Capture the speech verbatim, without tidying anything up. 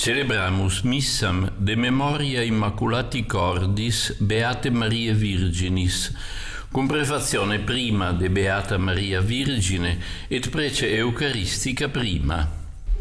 Celebramus missam de memoria Immaculati Cordis Beate Maria Virginis, cum prefazione prima de Beata Maria Virgine et prece Eucaristica prima.